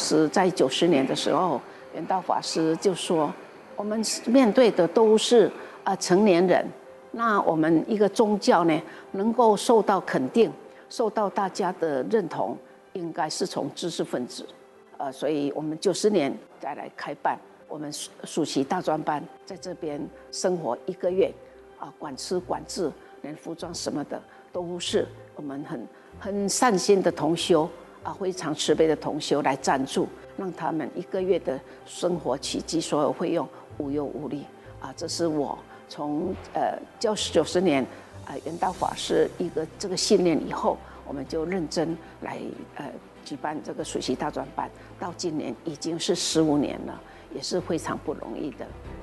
时在90年的时候，圆道法师就说，我们面对的都是成年人，那我们一个宗教呢，能够受到肯定，受到大家的认同，应该是从知识分子。所以我们90年再来开办我们暑期大专班，在这边生活1个月，管吃管住，连服装什么的都是我们很善心的同修非常慈悲的同修来赞助，让他们1个月的生活起居所有费用无忧无虑这是我从教90年圆道法师这个信念以后，我们就认真来举办这个暑期大专班，到今年已经是15年了，也是非常不容易的。